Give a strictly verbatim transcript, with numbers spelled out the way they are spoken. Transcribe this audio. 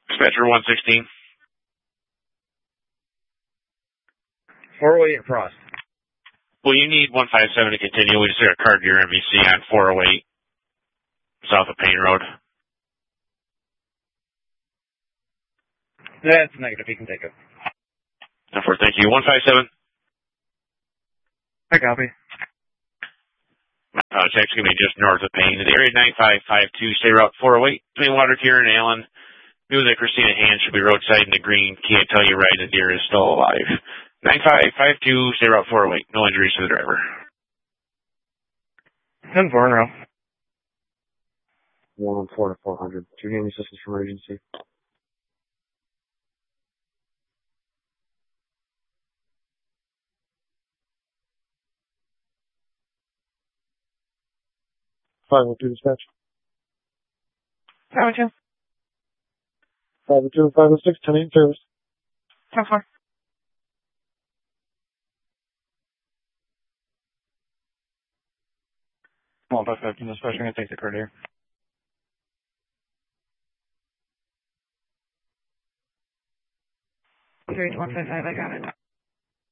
Dispatcher one sixteen. four oh eight Frost. Well, you need one five seven to continue. We just got a card to your M V C on four oh eight, south of Payne Road. That's negative. You can take it. ten four, thank you. one five seven. I copy. Uh, it's actually going to be just north of Payne. The area nine five five two, stay route four oh eight. Between Watertier and Allen. Music, Christina Hand should be roadside in the green. Can't tell you right, the deer is still alive. nine five five two, stay route four oh eight. No injuries to the driver. ten four in row. one one four to four hundred. Do you need any assistance from emergency? five oh two dispatch. five oh two. five oh two and five oh six, ten eight service. ten four. one five fifteen dispatch. I'm going to take the card here. three one five five, I got it.